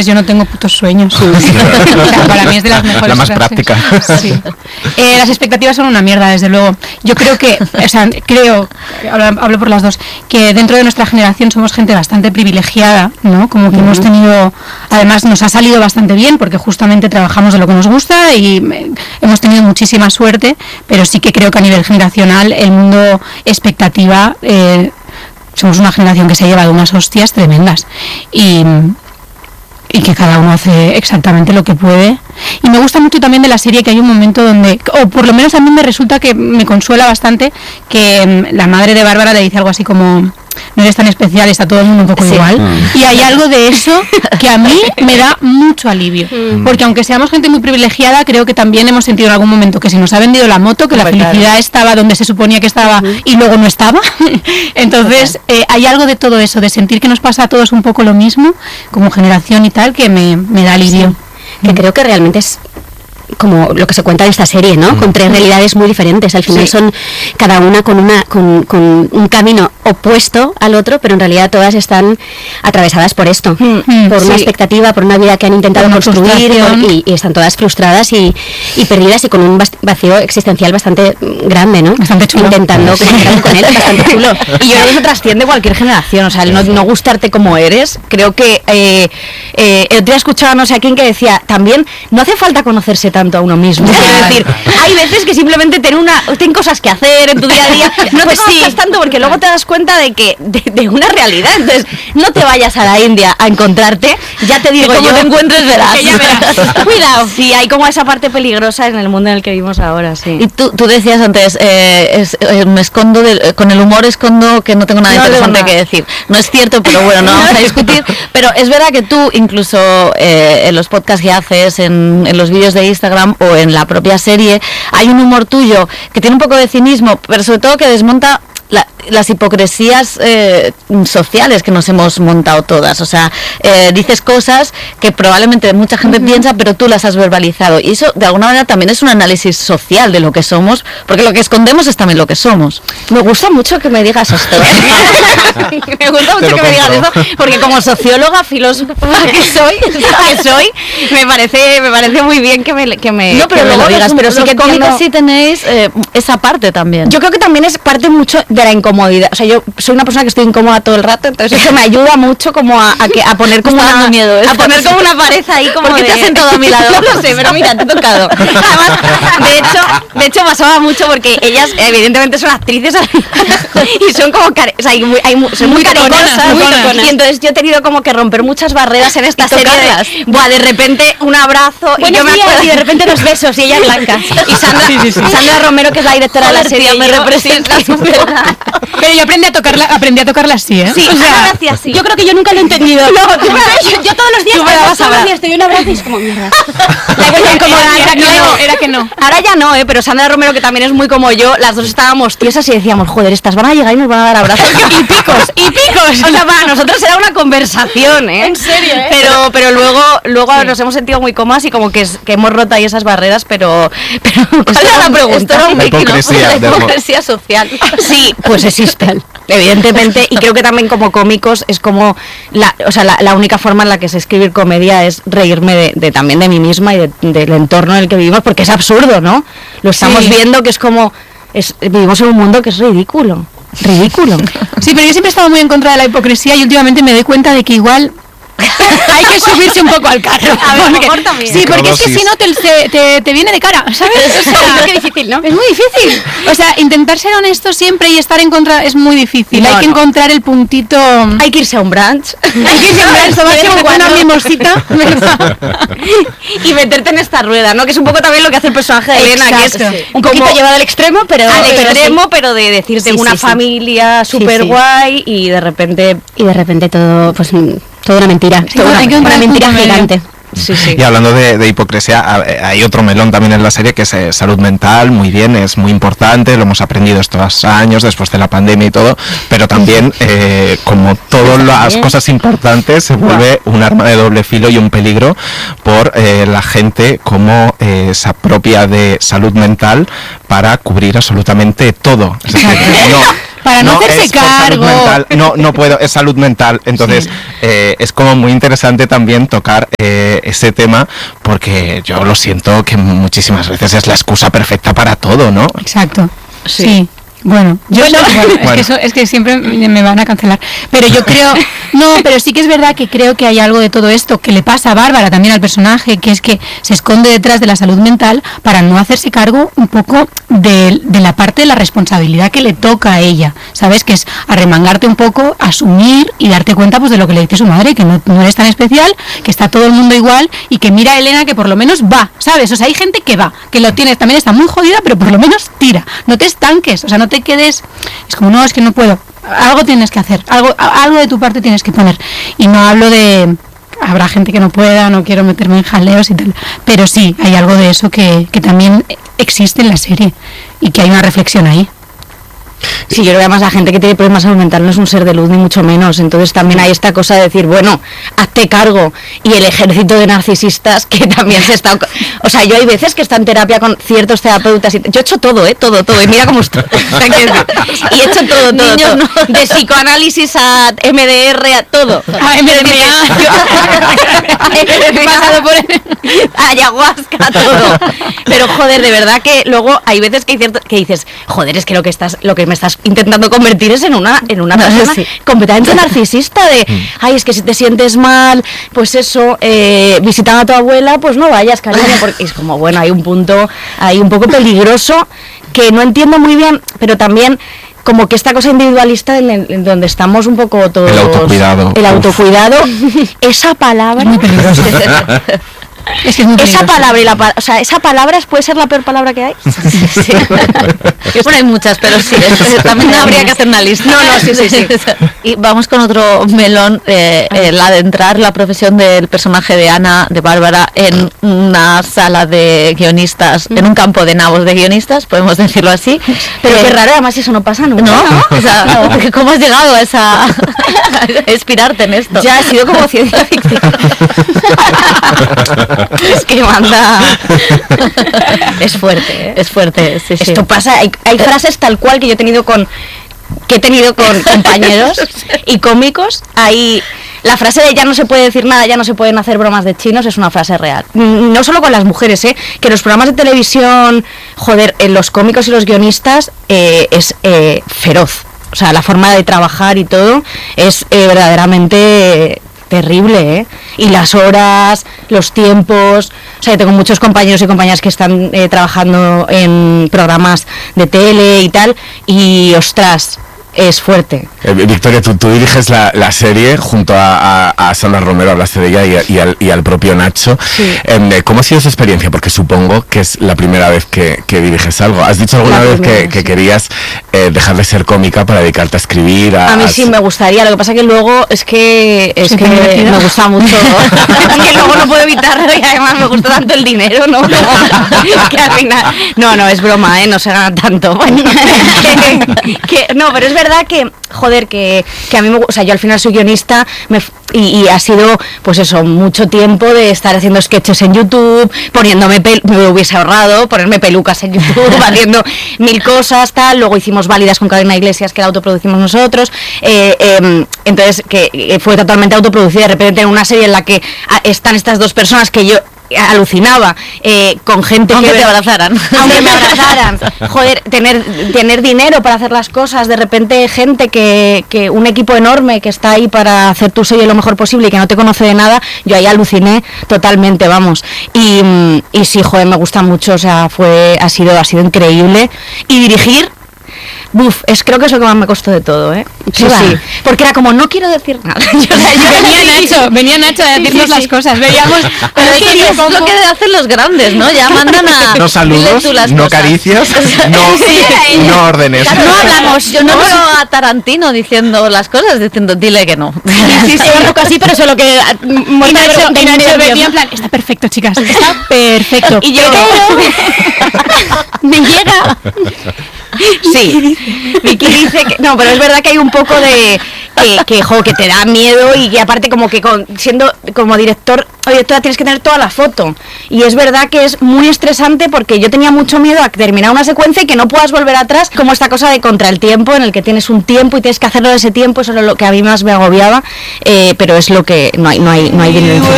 yo no tengo putos sueños. O sea, para mí es de las mejores. La más frases. práctica. Sí. Las expectativas son una mierda, desde luego. Yo creo que, hablo por las dos, que dentro de nuestra generación somos gente bastante privilegiada, ¿no? Como que hemos tenido, además nos ha salido bastante bien, porque justamente trabajamos de lo que nos gusta y hemos tenido muchísima suerte, pero sí que creo que a nivel generacional el mundo expectativa, somos una generación que se ha llevado unas hostias tremendas y que cada uno hace exactamente lo que puede. Y me gusta mucho también de la serie que hay un momento donde, o por lo menos a mí me resulta que me consuela bastante, que la madre de Bárbara le dice algo así como: no eres tan especial, está todo el mundo un poco igual. Y hay algo de eso que a mí me da mucho alivio, porque aunque seamos gente muy privilegiada, creo que también hemos sentido en algún momento que se nos ha vendido la moto, que la felicidad estaba donde se suponía que estaba y luego no estaba. Entonces hay algo de todo eso, de sentir que nos pasa a todos un poco lo mismo como generación y tal, que me da alivio. Que creo que realmente es como lo que se cuenta en esta serie, ¿no? Con tres realidades muy diferentes. Al final son cada una con un camino opuesto al otro, pero en realidad todas están atravesadas por esto, por una expectativa, por una vida que han intentado construir y están todas frustradas y perdidas y con un vacío existencial bastante grande, ¿no? Bastante chulo. Intentando conectar con él, bastante chulo. Y yo creo que eso trasciende cualquier generación, o sea, el no gustarte como eres. Creo que el otro día escuchaba no sé a quién que decía, también no hace falta conocerse tanto a uno mismo. Quiero decir, hay veces que simplemente ten cosas que hacer en tu día a día, no te conozcas tanto porque luego te das cuenta de que de una realidad. Entonces, no te vayas a la India a encontrarte, ya te digo, como te encuentres verás. Cuidado. Sí, hay como esa parte peligrosa en el mundo en el que vivimos ahora, sí. Y tú decías antes, me escondo, con el humor escondo que no tengo nada interesante que decir. No es cierto, pero bueno, no vamos a discutir. Pero es verdad que tú, incluso en los podcasts que haces, en los vídeos de Instagram o en la propia serie, hay un humor tuyo que tiene un poco de cinismo, pero sobre todo que desmonta las hipocresías sociales que nos hemos montado todas. O sea, dices cosas que probablemente mucha gente piensa, pero tú las has verbalizado. Y eso, de alguna manera, también es un análisis social de lo que somos, porque lo que escondemos es también lo que somos. Me gusta mucho que me digas esto. Me gusta mucho que me digas esto, porque como socióloga, filósofa que soy, me parece muy bien que me no, pero luego lo digas. Pero sí que cómicos sí tenéis esa parte también. Yo creo que también es parte mucho de la incomodidad. O sea, yo soy una persona que estoy incómoda todo el rato, entonces eso me ayuda mucho como a poner como una miedo, a poner como una pared ahí como ¿Por qué te has sentado a mi lado? No lo sé, pero mira, te he tocado. Además, de hecho pasaba mucho porque ellas evidentemente son actrices y son como son muy cariñosas, y entonces yo he tenido como que romper muchas barreras en esta serie de repente un abrazo y de repente los besos y ella blanca y Sandra Romero, que es la directora de la serie, me representa. Pero yo aprendí a tocarla así, ¿eh? Sí, o sea, gracias, sí. Yo creo que yo nunca lo he entendido. Yo todos los días te doy un abrazo y es como mierda. Era que no. Ahora ya no, pero Sandra Romero, que también es muy como yo, las dos estábamos tiesas y decíamos, joder, estas van a llegar y nos van a dar abrazos y picos. O sea, para nosotros era una conversación, ¿eh? En serio, ¿eh? Pero luego nos hemos sentido muy cómodas y como que hemos roto ahí esas barreras, pero ¿cuál era la pregunta? La hipocresía social. Sí, pues existen, evidentemente, y creo que también como cómicos es como la única forma en la que sé escribir comedia es reírme también de mí misma y del entorno en el que vivimos, porque es absurdo, ¿no? Lo estamos viendo, que es como vivimos en un mundo que es ridículo. Sí, pero yo siempre he estado muy en contra de la hipocresía y últimamente me doy cuenta de que igual hay que subirse un poco al carro. A lo mejor también. Sí, porque es que si no te viene de cara, ¿sabes? O sea, qué difícil, ¿no? Es muy difícil. O sea, intentar ser honesto siempre y estar en contra es muy difícil. Hay que encontrar el puntito. Hay que irse a un brunch. Tomarse una mimosita, ¿verdad? Y meterte en esta rueda, ¿no? Que es un poco también lo que hace el personaje de Elena, que es un poquito llevado al extremo, pero pero de decirte una familia súper guay y de repente todo, pues toda una mentira, una mentira gigante. Sí. Y hablando de hipocresía, hay otro melón también en la serie que es salud mental, muy bien, es muy importante, lo hemos aprendido estos años después de la pandemia y todo, pero también como todas las cosas importantes se vuelve un arma de doble filo y un peligro por la gente como se apropia de salud mental para cubrir absolutamente todo. Es decir, Para no hacerse es por salud cargo. mental. No puedo, es salud mental. Entonces, es como muy interesante también tocar ese tema, porque yo lo siento que muchísimas veces es la excusa perfecta para todo, ¿no? Exacto. Sí. Bueno, es que siempre me van a cancelar. Pero yo creo, pero sí que es verdad que creo que hay algo de todo esto que le pasa a Bárbara también al personaje, que es que se esconde detrás de la salud mental para no hacerse cargo un poco de la parte de la responsabilidad que le toca a ella, ¿sabes? Que es arremangarte un poco, asumir y darte cuenta pues de lo que le dice su madre, que no eres tan especial, que está todo el mundo igual y que mira a Elena que por lo menos va, ¿sabes? O sea, hay gente que va, que lo tiene, también está muy jodida, pero por lo menos tira, no te estanques, o sea, no te quedes, es como, no, es que no puedo, algo tienes que hacer, algo de tu parte tienes que poner, y no hablo de, habrá gente que no pueda, no quiero meterme en jaleos y tal, pero sí, hay algo de eso que también existe en la serie, y que hay una reflexión ahí. Sí, yo creo que además la gente que tiene problemas de salud mental no es un ser de luz ni mucho menos, entonces también hay esta cosa de decir, bueno, hazte cargo, y el ejército de narcisistas que también se está, o sea, yo hay veces que está en terapia con ciertos terapeutas y yo he hecho todo, y mira cómo estoy, y he hecho todo, Niños, todo. De psicoanálisis a MDR a todo, A MDMA. he pasado por ayahuasca, todo, pero joder, de verdad que luego hay veces que hay cierto, que dices, joder, es que lo que me estás intentando convertir es en una persona completamente narcisista de, ay, es que si te sientes mal, pues eso, visitando a tu abuela, pues no vayas, cariño, porque es como, bueno, hay un punto ahí un poco peligroso que no entiendo muy bien, pero también como que esta cosa individualista en donde estamos un poco todos... El autocuidado. Esa palabra... Es muy peligroso. Es que es muy peligroso. Esa palabra o sea, esa palabra puede ser la peor palabra que hay. Sí. Bueno, hay muchas, pero sí, también habría que hacer una lista. No, sí. Y vamos con otro melón, el adentrar la profesión del personaje de Ana, de Bárbara, en una sala de guionistas, en un campo de nabos de guionistas, podemos decirlo así. Pero qué raro, además eso no pasa nunca. ¿No? O sea, ¿cómo has llegado a a inspirarte en esto? Ya ha sido como ciencia ficción. Es que manda. Es fuerte, ¿eh? Es fuerte, sí. Esto pasa, hay frases tal cual que he tenido con compañeros y cómicos. Hay la frase de ya no se puede decir nada, ya no se pueden hacer bromas de chinos, es una frase real. No solo con las mujeres, que los programas de televisión, joder, los cómicos y los guionistas es feroz. O sea, la forma de trabajar y todo es verdaderamente terrible, y las horas, los tiempos, o sea, yo tengo muchos compañeros y compañeras que están trabajando en programas de tele y tal, y ostras, es fuerte. Victoria, tú diriges la serie junto a Sandra Romero, hablaste de ella, y al propio Nacho. Sí. ¿Cómo ha sido esa experiencia? Porque supongo que es la primera vez que diriges algo. ¿Has dicho alguna vez que querías dejar de ser cómica para dedicarte a escribir? A mí sí me gustaría, lo que pasa que luego es que me gusta mucho, que luego no puedo evitarlo, y además me gusta tanto el dinero, ¿no? Que al final... No, es broma, no se gana tanto. No, pero es verdad que, joder, que a mí o sea, yo al final soy guionista y ha sido, pues eso, mucho tiempo de estar haciendo sketches en YouTube, poniéndome me hubiese ahorrado ponerme pelucas en YouTube, haciendo mil cosas, tal. Luego hicimos Válidas con Carolina Iglesias, que la autoproducimos nosotros, entonces que fue totalmente autoproducida. De repente en una serie en la que están estas dos personas que yo alucinaba, con gente aunque que te abrazaran, aunque me abrazaran, joder, tener dinero para hacer las cosas, de repente gente que un equipo enorme que está ahí para hacer tu serie lo mejor posible y que no te conoce de nada, yo ahí aluciné totalmente, vamos, y sí, joder, me gusta mucho, o sea, ha sido increíble, y dirigir, creo que es lo que más me costó de todo, Sí, porque era como, no quiero decir nada. Venía Nacho a decirnos las cosas, veíamos... Pero es lo que hacen los grandes, ¿no? Ya mandan a... No saludos, no caricias, no órdenes. Claro, no hablamos, yo no veo a Tarantino diciendo las cosas, diciendo, dile que no. Sí, así, pero solo que... Y Nacho venía en plan, está perfecto, chicas, está perfecto. Y yo... me llega... Sí, Vicky dice que no, pero es verdad que hay un poco de que te da miedo, y que aparte como que siendo como director oye, tú tienes que tener toda la foto. Y es verdad que es muy estresante porque yo tenía mucho miedo a terminar una secuencia y que no puedas volver atrás, como esta cosa de contra el tiempo, en el que tienes un tiempo y tienes que hacerlo de ese tiempo. Eso es lo que a mí más me agobiaba, pero es lo que no hay dinero.